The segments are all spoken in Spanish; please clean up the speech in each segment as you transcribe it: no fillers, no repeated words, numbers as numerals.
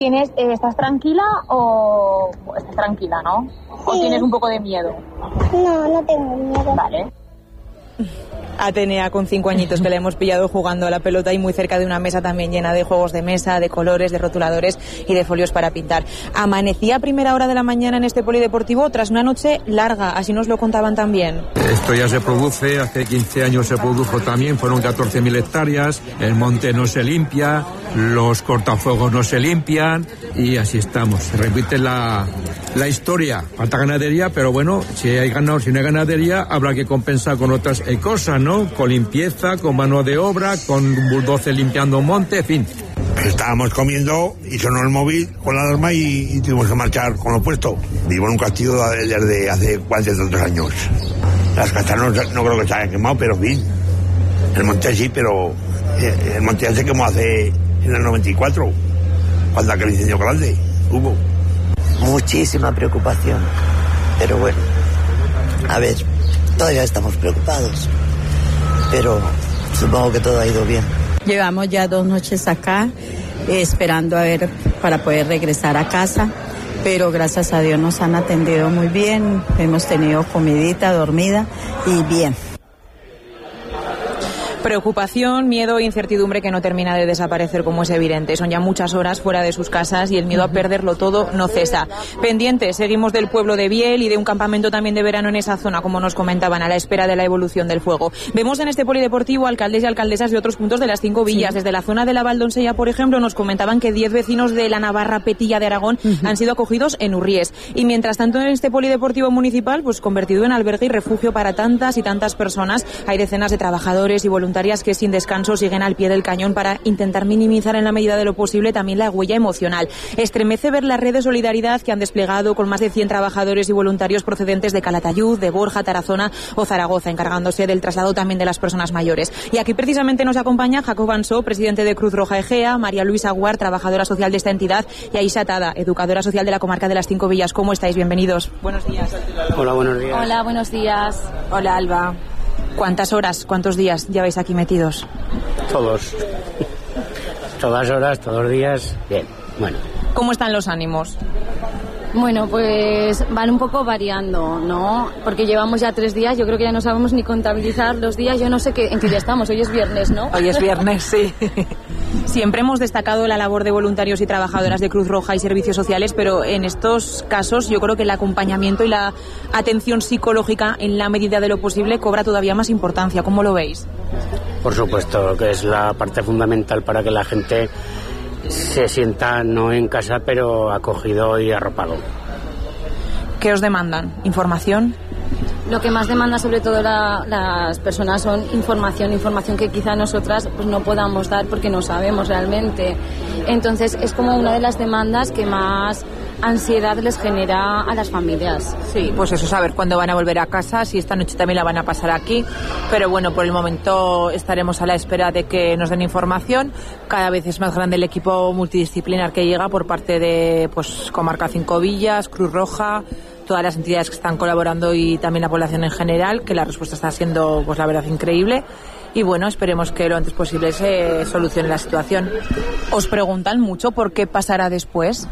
¿Estás tranquila o estás tranquila, no? Sí. ¿O tienes un poco de miedo? No tengo miedo. Vale. Atenea, con 5 añitos, que le hemos pillado jugando a la pelota y muy cerca de una mesa también llena de juegos de mesa, de colores, de rotuladores y de folios para pintar. Amanecía a primera hora de la mañana en este polideportivo tras una noche larga, así nos lo contaban también. Esto ya se produce, hace 15 años se produjo también, fueron 14.000 hectáreas, el monte no se limpia, los cortafuegos no se limpian y así estamos. Se repite la historia. Falta ganadería, pero bueno, si no hay ganadería habrá que compensar con otras cosas, ¿no? Con limpieza, con mano de obra, con bulldozer limpiando un monte, en fin. Estábamos comiendo y sonó el móvil con la alarma y tuvimos que marchar con lo puesto. Vivo en un castillo desde hace 43 años. Las castañas no creo que se hayan quemado, pero en fin. El monte sí, pero el monte ya se quemó en el 94, cuando aquel incendio grande hubo. Muchísima preocupación, pero bueno, a ver, todavía estamos preocupados, pero supongo que todo ha ido bien. Llevamos ya 2 noches acá, esperando a ver para poder regresar a casa, pero gracias a Dios nos han atendido muy bien, hemos tenido comidita, dormida y bien. Preocupación, miedo e incertidumbre que no termina de desaparecer, como es evidente. Son ya muchas horas fuera de sus casas y el miedo a perderlo todo no cesa. Pendientes, seguimos del pueblo de Biel y de un campamento también de verano en esa zona, como nos comentaban, a la espera de la evolución del fuego. Vemos en este polideportivo alcaldes y alcaldesas de otros puntos de las 5 villas. Sí. Desde la zona de la Valdonsella, por ejemplo, nos comentaban que 10 vecinos de la Navarra Petilla de Aragón han sido acogidos en Urries. Y mientras tanto, en este polideportivo municipal, pues convertido en albergue y refugio para tantas y tantas personas, hay decenas de trabajadores y voluntarios que sin descanso siguen al pie del cañón para intentar minimizar en la medida de lo posible también la huella emocional. Estremece ver la red de solidaridad que han desplegado con más de 100 trabajadores y voluntarios procedentes de Calatayud, de Borja, Tarazona o Zaragoza, encargándose del traslado también de las personas mayores. Y aquí precisamente nos acompaña Jacob Ansó, presidente de Cruz Roja Egea, María Luisa Aguar, trabajadora social de esta entidad, y Aisha Tada, educadora social de la comarca de las 5 villas. ¿Cómo estáis? Bienvenidos. Buenos días. Hola, buenos días. Hola, buenos días. Hola, Alba. ¿Cuántas horas, cuántos días lleváis aquí metidos? Todos. Todas horas, todos los días. Bien, bueno. ¿Cómo están los ánimos? Bueno, pues van un poco variando, ¿no? Porque llevamos ya 3 días, yo creo que ya no sabemos ni contabilizar los días, yo no sé en qué día estamos, hoy es viernes, ¿no? Hoy es viernes, sí. Siempre hemos destacado la labor de voluntarios y trabajadoras de Cruz Roja y servicios sociales, pero en estos casos yo creo que el acompañamiento y la atención psicológica, en la medida de lo posible, cobra todavía más importancia. ¿Cómo lo veis? Por supuesto, que es la parte fundamental para que la gente se sienta no en casa, pero acogido y arropado. ¿Qué os demandan? ¿Información? Lo que más demanda sobre todo las personas son información que quizá nosotras pues no podamos dar porque no sabemos realmente. Entonces es como una de las demandas que más ansiedad les genera a las familias. Sí, pues eso, saber cuándo van a volver a casa, si esta noche también la van a pasar aquí, pero bueno, por el momento estaremos a la espera de que nos den información. Cada vez es más grande el equipo multidisciplinar que llega por parte de pues Comarca 5 Villas, Cruz Roja, todas las entidades que están colaborando y también la población en general, que la respuesta está siendo pues la verdad increíble. Y bueno, esperemos que lo antes posible se solucione la situación. ¿Os preguntan mucho por qué pasará después?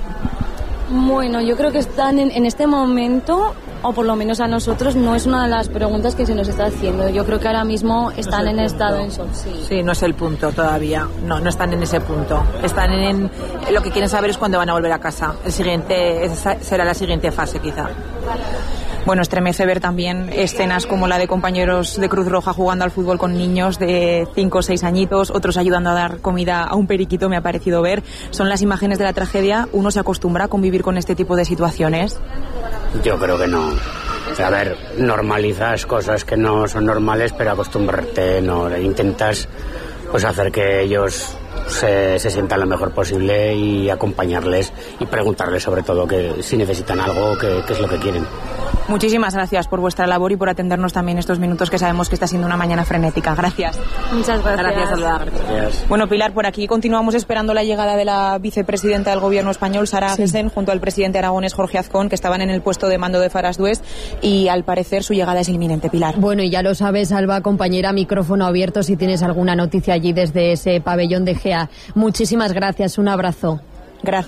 Bueno, yo creo que están en este momento, o por lo menos a nosotros, no es una de las preguntas que se nos está haciendo. Yo creo que ahora mismo están no en estado en shock. Sí, no es el punto todavía. No están en ese punto. Están en lo que quieren saber es cuándo van a volver a casa. Esa será la siguiente fase, quizá. Bueno, estremece ver también escenas como la de compañeros de Cruz Roja jugando al fútbol con niños de 5 o 6 añitos, otros ayudando a dar comida a un periquito, me ha parecido ver. Son las imágenes de la tragedia. ¿Uno se acostumbra a convivir con este tipo de situaciones? Yo creo que no. A ver, normalizas cosas que no son normales, pero acostumbrarte no. Intentas pues hacer que ellos se sientan lo mejor posible y acompañarles y preguntarles sobre todo que si necesitan algo, qué es lo que quieren. Muchísimas gracias por vuestra labor y por atendernos también estos minutos que sabemos que está siendo una mañana frenética. Gracias. Muchas gracias. Gracias, Alba. Gracias. Bueno, Pilar, por aquí continuamos esperando la llegada de la vicepresidenta del Gobierno español, Sara Agesen, junto al presidente aragonés, Jorge Azcón, que estaban en el puesto de mando de Farasduest, y al parecer su llegada es inminente, Pilar. Bueno, y ya lo sabes, Alba, compañera, micrófono abierto si tienes alguna noticia allí desde ese pabellón de Egea. Muchísimas gracias, un abrazo.